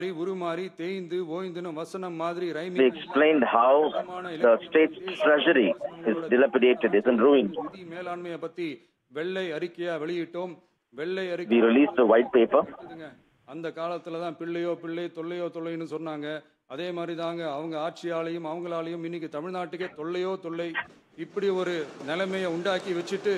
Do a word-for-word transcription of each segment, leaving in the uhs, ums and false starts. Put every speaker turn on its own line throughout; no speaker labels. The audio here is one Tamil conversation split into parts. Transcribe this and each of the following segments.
உருமாறி தேய்ந்து ஓய்ந்துன வசனம் மாதிரி
They
rhyming
explained how the state's treasury is dilapidated, is in ruin.
நிதி மேலாண்மையை பத்தி வெள்ளை அறிக்கையா வெளியிட்டோம். வெள்ளை
We
அறிக்கை
released a white paper.
அந்த காலத்துல தான் பிள்ளையோ பிள்ளை தொல்லையோ தொல்லைன்னு சொன்னாங்க. அதே மாதிரி தாங்க அவங்க ஆட்சியாலையும் அவங்களாலையும் இன்னைக்கு தமிழ்நாட்டுக்கே தொல்லையோ தொல்லை இப்படி ஒரு நிலைமையை உண்டாக்கி வச்சுட்டு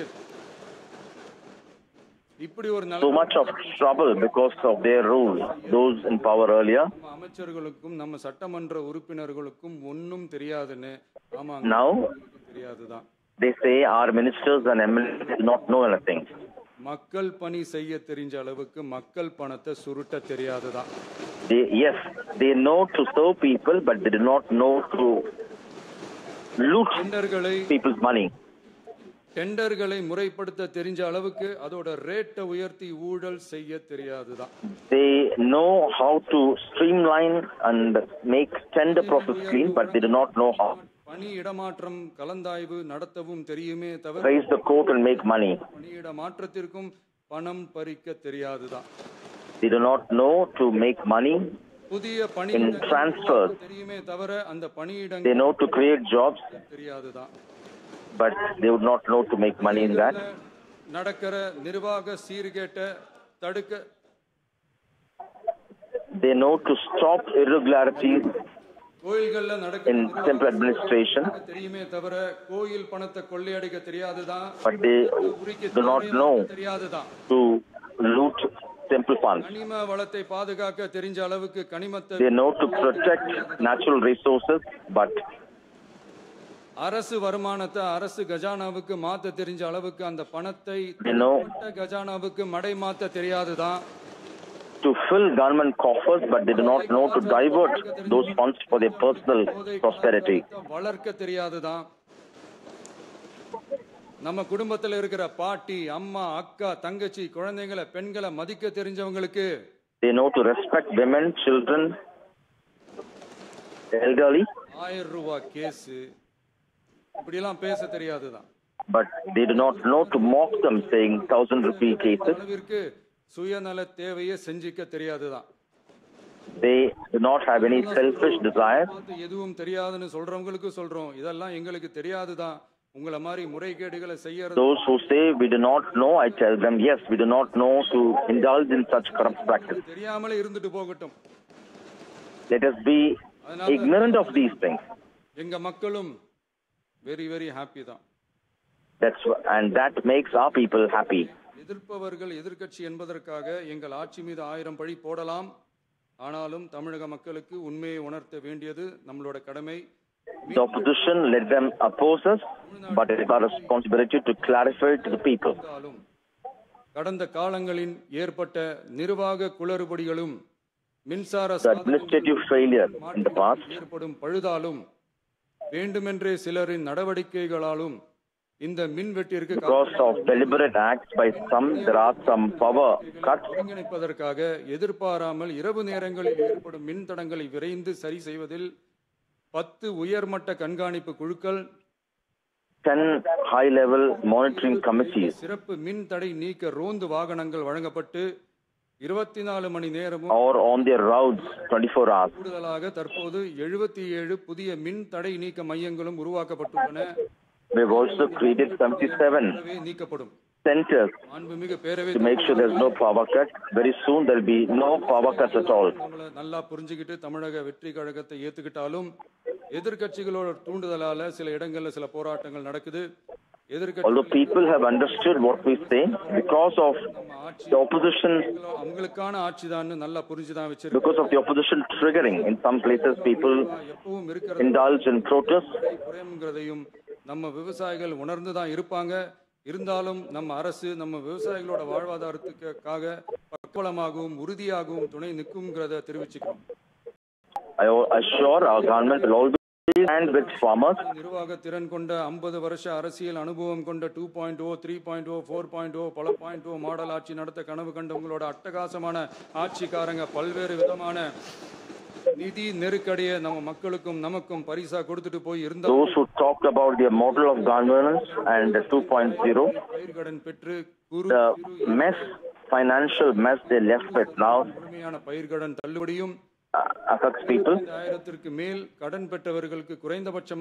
இப்படி ஒரு
So much of trouble because of their rule. Those in power earlier.
அமைச்சர்களுக்கும் நம்ம சட்டமன்ற உறுப்பினர்களுக்கும் ஒன்னும் தெரியாதுன்னு ஆமாங்க
Now
தெரியாதுதான்.
they say our ministers and M L As do not know anything.
மக்கள் பணி செய்ய தெரிஞ்ச அளவுக்கு மக்கள் பணத்தை சுருட்ட தெரியாதுதான்.
They, yes, they know to serve people, but they do not know to loot
டெண்டர்களை
people's money.
டெண்டர்களை முறைப்படுத்த தெரிஞ்ச அளவுக்கு அதோட ரேட்டை உயர்த்தி ஊழல் செய்ய தெரியாதுதான்.
They know how to streamline and make tender process clean, but they do not know how.
பணி இடமாற்றம் கலந்தாய்வு நடத்தவும் தெரியுமே தவிர
Raise the court and make money.
பணியிட மாற்றத்திற்கும் பணம் பறிக்க தெரியாதுதான்.
They do not know to make money
புதிய பணி
in transfers.
தெரியுமே தவிர அந்த
They
பணியிடங்கள்
know to create jobs,
தெரியாதுதான்.
but they would not know to make money in that.
நடக்கிற நிர்வாக சீர்கேட்டை தடுக்க
They know to stop irregularities
கோயில்கள்ல நடக்கிற
in temple administration,
தெரியுமே தவிர கோயில் பணத்தை கொள்ளையடிக்க தெரியாதுதான்.
but they do not know
தெரியாதுதான்.
to loot temple funds.
கனிம வளத்தை பாதுகாக்க தெரிஞ்ச அளவுக்கு கனிமத்தை
They know to protect natural resources, but
அரசு வருமானத்தை அரசு கஜானாவுக்கு மாத்த தெரிஞ்ச அளவுக்கு அந்த பணத்தை
they know
கஜானாவுக்கு மடை மாத்த தெரியாதுதான்.
to fill government coffers, but they do not know to divert those funds for their personal prosperity.
வளர்க்க தெரியாதுதான். நம்ம குடும்பத்துல இருக்கிற பாட்டி அம்மா அக்கா தங்கச்சி குழந்தைகளை பெண்களை மதிக்க தெரிஞ்சவங்களுக்கு
They know to respect women, children, elderly,
ஆயிரம் ரூபாய் கேஸ் இப்படி எல்லாம் பேச தெரியாதுதான்.
but they do not know to mock them saying thousand rupee cases.
அளவிற்கு சுயநல தேவையை செஞ்சிக்க தெரியாதுதான்.
They do not have any selfish desires.
எதுவும் தெரியாதுன்னு சொல்றவங்களுக்கு சொல்றோம் இதெல்லாம் எங்களுக்கு தெரியாதுதான். உங்களை மாதிரி முறைகேடுகளை செய்யறது
Those who say we do not know, I tell them yes, we do not know to indulge in such corrupt practice.
தெரியாமலே இருந்துட்டு போகட்டும்.
Let us be ignorant of these things.
எங்க மக்களும் வெரி வெரி ஹாப்பி தான்.
That's and that makes our people happy.
எதிர்ப்பவர்கள் எதிர்க்கட்சி என்பதற்காக எங்கள் ஆட்சி மீது ஆயிரம் பழி போடலாம். ஆனாலும் தமிழக மக்களுக்கு உண்மையை உணர்த்த வேண்டியது நம்மளோட கடமை.
The opposition, let them oppose us, but it is our responsibility to clarify to the people.
கடந்த காலங்களில் ஏற்பட்ட நிர்வாக குளறுபடிகளும் மின்சார
The administrative failure in the past,
ஏற்படும் பழுதாலும் வேண்டுமென்றே சிலரின் நடவடிக்கைகளாலும் இந்த மின்வெட்டிற்கு
because of deliberate acts by some, there are some power cuts.
ஒருங்கிணைப்பதற்காக எதிர்பாராமல் இரவு நேரங்களில் ஏற்படும் மின் தடங்களை விரைந்து சரி செய்வதில் பத்து உயர்மட்ட கண்காணிப்பு குழுக்கள்,
ten high-level monitoring committees,
சிறப்பு மின் தடை நீக்க ரோந்து வாகனங்கள் வழங்கப்பட்டு இருபத்தி நாலு மணி நேரமும்
or on their routes twenty-four hours.
கூடுதலாக தற்போது எழுபத்தி ஏழு புதிய மின் தடை நீக்க மையங்களும் உருவாக்கப்பட்டுள்ளன.
We have also created seventy-seven
நீக்கப்படும்
centers
மாண்புமிகு பேரவை
to make sure there is no power cut. Very soon there will be no power cuts at all.
நல்லா புரிஞ்சுக்கிட்டு தமிழக வெற்றி கழகத்தை ஏத்துக்கிட்டாலும் எதிர்க்கட்சிகளோட தூண்டுதலால சில இடங்கள்ல சில போராட்டங்கள் நடக்குது.
Although people have understood what we say, because of the opposition,
அவங்களுக்கான ஆட்சிதான்னு நல்லா புரிஞ்சுதான் வச்சிருக்காங்க.
because of the opposition triggering, in some places people
எப்பவும் இருக்கிற
indulge in protest.
குறைங்கிறதையும் நம்ம விவசாயிகள் உணர்ந்துதான் இருப்பாங்க. இருந்தாலும் நம்ம அரசு நம்ம விவசாயிகளோட வாழ்வாதாரத்துக்காக பக்கபலமாகவும் உறுதியாகவும் துணை நிற்கும்ங்கிறத தெரிவிச்சுக்கிறோம்.
I assure our government will always stand with farmers.
நிர்வாக திறன் கொண்ட ஐம்பது வருஷ அரசியல் அனுபவம் கொண்ட டூ பாயிண்ட் ஓ த்ரீ பாயிண்ட் ஓ ஃபோர் பாயிண்ட் ஓ பல பாயிண்ட் ஓ மாடல் ஆட்சி நடத்த கனவு கண்டவங்களோட அட்டகாசமான ஆட்சிக்காரங்க பல்வேறு விதமான நிதி நெருக்கடியை நம்ம மக்களுக்கும் நமக்கும் பரிசா கொடுத்துட்டு போய் இருந்தா
Those who talked about their model of governance and the two point oh,
பயிர்கடன் பெற்று குறு
the mess, financial mess they left with now,
முழுமையான பயிர்கடன் தள்ளுபடியும்
affects people.
ஆயிரத்திற்கு மேல் கடன் பெற்றவர்களுக்கு குறைந்தபட்சம்